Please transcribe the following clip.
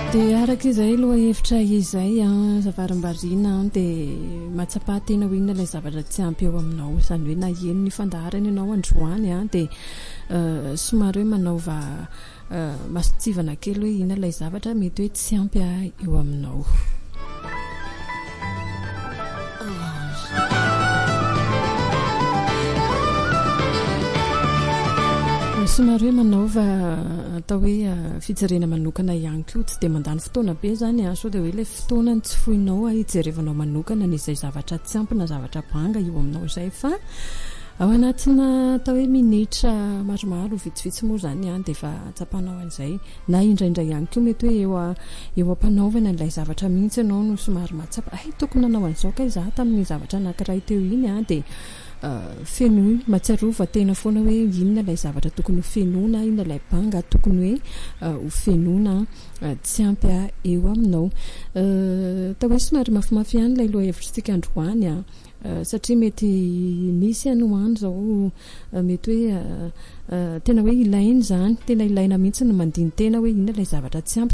dia arak'izay aloha hevitra izay zavarim-barina dia mahatsapa tena hoe inona ilay zavatra tsy ampy eo aminao, izany hoe na eno ny fandaharana ianao androany dia somary hoe manaova masitsivana kely hoe inona ilay zavatra mety hoe tsy ampy eo aminao. Somary hoe manaova atao hoe fijerena manokana ihany koa, tsy dia mandany fotoana be zany sao dia hoe ilay fotoanany tsy foinao hijerevanao manokana n'izay zavatra tsy ampy na zavatra banga eo aminao izay, fa ao anatina atao hoe minitra maromaro vitsivitsy moa zany dia efa tsapanao an'izay, na indraindray ihany koa mety hoe eo ampanaovana n'ilay zavatra mihitsy ianao no somary mahatsapa tokony nanao an'izao ka izaho tamin'ny zavatra anankiray teo iny dia fenoy matsiarova tena foana hoe inona ilay zavatra tokony ho fenona, inona ilay banga tokony hoe ho fenona tsy ampy eo aminao. Tao hoe somary mafimafy ihany ilay lohahevitrintsika androany satria mety nisy anoany zao mety hoe tena hoe ilainy zany, tena ilaina mihitsy no mandiny tena hoe inona ilay zavatra tsy ampy